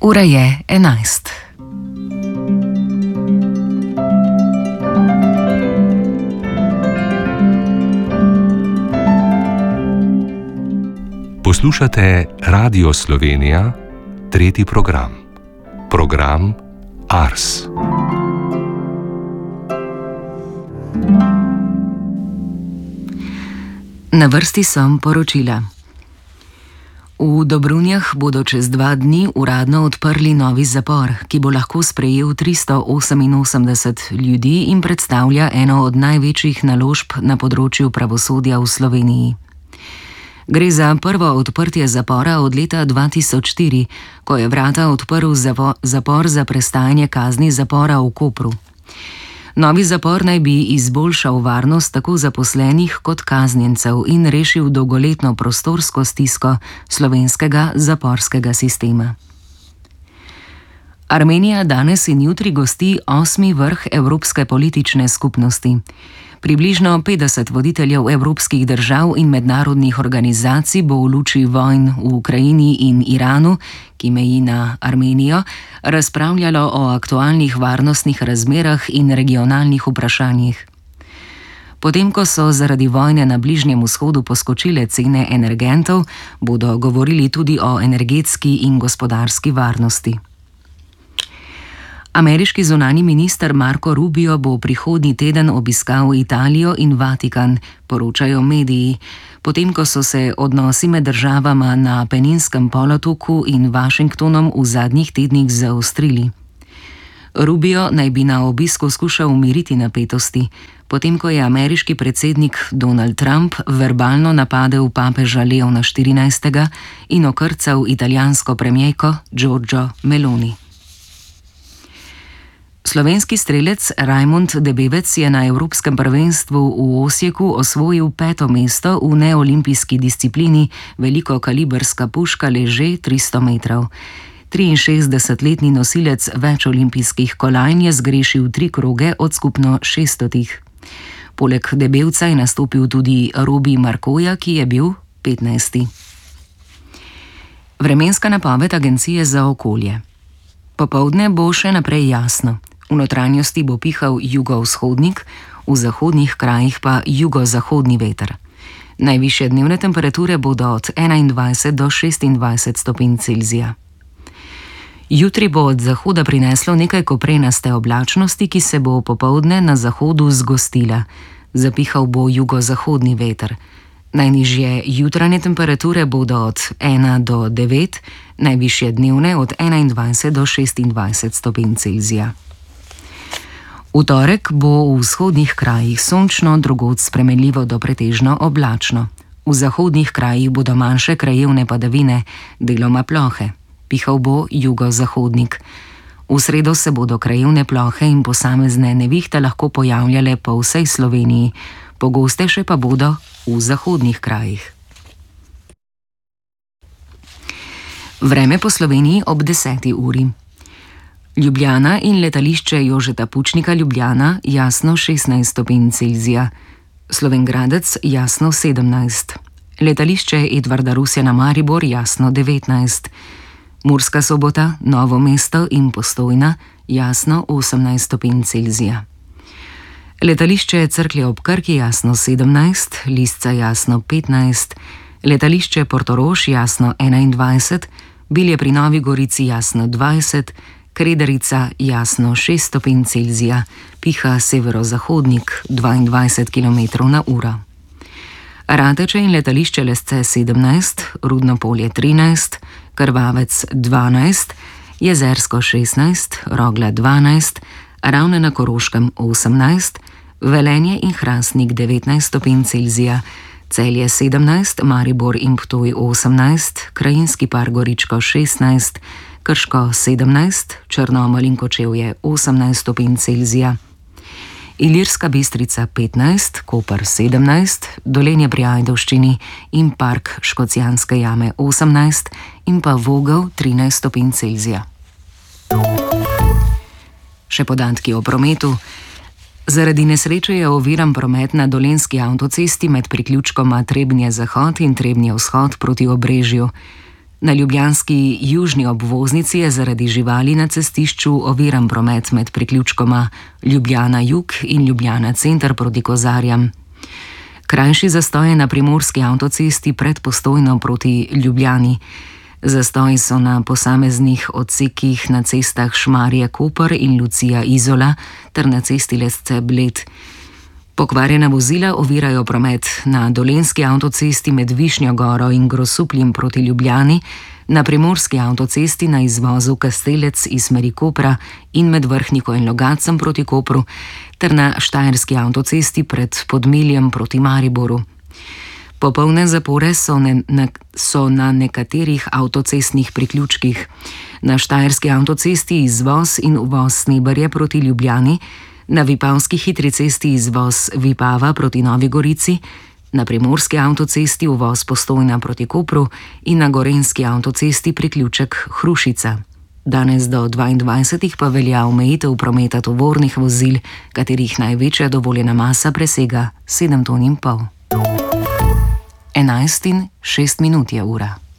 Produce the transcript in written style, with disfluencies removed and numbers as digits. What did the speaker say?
Ura je 11. Poslušate Radio Slovenija, tretji program. Program Ars. Na vrsti so poročila. V Dobrunjah bodo čez 2 dni uradno odprli novi zapor, ki bo lahko sprejel 388 ljudi in predstavlja eno od največjih naložb na področju pravosodja v Sloveniji. Gre za prvo odprtje zapora od leta 2004, ko je vrata odprl zapor za prestajanje kazni zapora v Kopru. Novi zapor naj bi izboljšal varnost tako zaposlenih kot kaznjencev in rešil dolgoletno prostorsko stisko slovenskega zaporskega sistema. Armenija danes in jutri gosti 8. vrh Evropske politične skupnosti. Približno 50 voditeljev evropskih držav in mednarodnih organizacij bo v luči vojn v Ukrajini in Iranu, ki meji na Armenijo, razpravljalo o aktualnih varnostnih razmerah in regionalnih vprašanjih. Potem, ko so zaradi vojne na Bližnjem vzhodu poskočile cene energentov, bodo govorili tudi o energetski in gospodarski varnosti. Ameriški zunanji minister Marco Rubio bo prihodnji teden obiskal Italijo in Vatikan, poročajo mediji, potem ko so se odnosi med državama na Apeninskem polotoku in Washingtonom v zadnjih tednih zaostrili. Rubio naj bi na obisku skušal umiriti napetosti, potem ko je ameriški predsednik Donald Trump verbalno napadel papeža Leona XIV. In okrcal italijansko premierko Giorgio Meloni. Slovenski strelec Rajmond Debevec je na Evropskem prvenstvu v Osijeku osvojil 5. mesto v neolimpijski disciplini velikokalibrska puška leže 300 metrov. 63-letni nosilec več olimpijskih kolajn je zgrešil 3 kroge od skupno 600. Poleg Debevca je nastopil tudi Robi Markoja, ki je bil 15. Vremenska napoved Agencije za okolje. Popoldne bo še naprej jasno. V notranjosti bo pihal jugovzhodnik, v zahodnih krajih pa jugozahodni veter. Najvišje dnevne temperature bodo od 21 do 26 stopinj Celzija. Jutri bo od zahoda prineslo nekaj koprenaste oblačnosti, ki se bo popoldne na zahodu zgostila. Zapihal bo jugozahodni veter. Najnižje jutranje temperature bodo od 1 do 9, najvišje dnevne od 21 do 26 stopinj Celzija. V torek bo v vzhodnih krajih sončno, drugod spremenljivo do pretežno oblačno. V zahodnih krajih bodo manjše krajevne padavine, deloma plohe. Pihal bo jugozahodnik. V sredo se bodo krajevne plohe in posamezne nevihte lahko pojavljale po vsej Sloveniji, pogostejše pa bodo v zahodnih krajih. Vreme po Sloveniji ob 10. uri. Ljubljana in letališče Jožeta Pučnika Ljubljana jasno 16 stopinj Celzija, Slovenj Gradec jasno 17, letališče Edvarda Rusjana Maribor jasno 19, Murska Sobota, Novo mesto in Postojna jasno 18 stopinj Celzija. Letališče Cerklje ob Krki jasno 17, Lisca jasno 15, letališče Portorož jasno 21, Bilje pri Novi Gorici jasno 20, Krederica jasno 6 stopinj Celzija, piha severozahodnik 22 km/h. Rateče in letališče Lesce 17, Rudno Polje 13, Krvavec 12, Jezersko 16, Rogla 12, Ravne na Koroškem 18, Velenje in Hrastnik 19 stopinj Celzija, Celje 17, Maribor in Ptuj 18, Krajinski par Goričko 16, Krško 17, Črnomelj in Kočevje 18 stopinj Celzija, Ilirska Bistrica 15, Koper 17, Dolenje pri Ajdovščini in park Škocjanske jame 18 in pa Vogel 13 stopinj Celzija. Še podatki o prometu. Zaradi nesreče je oviran promet na dolenjski avtocesti med priključkoma Trebnje-Zahod in Trebnje-Vzhod proti Obrežju. Na ljubljanski južni obvoznici je zaradi živali na cestišču oviran promet med priključkoma Ljubljana jug in Ljubljana center proti Kozarjam. Krajši zastoj je na primorski avtocesti pred Postojno proti Ljubljani. Zastoji so na posameznih odsekih na cestah Šmarje-Koper in Lucija-Izola ter na cesti Lesce-Bled. Pokvarjena vozila ovirajo promet na dolenjski avtocesti med Višnjo Goro in Grosupljem proti Ljubljani, na primorski avtocesti na izvozu Kastelec iz smeri Kopra in med Vrhniko in Logacem proti Kopru ter na štajerski avtocesti pred Podmiljem proti Mariboru. Popolne zapore so na nekaterih avtocestnih priključkih. Na štajerski avtocesti izvoz in uvoz Sneberje proti Ljubljani, na vipavski hitri cesti izvoz Vipava proti Novi Gorici, na primorski avtocesti uvoz Postojna proti Kopru in na gorenjski avtocesti priključek Hrušica. Danes do 22. pa velja omejitev prometa tovornih vozil, katerih največja dovoljena masa presega 7,5 ton. 11:06 je ura.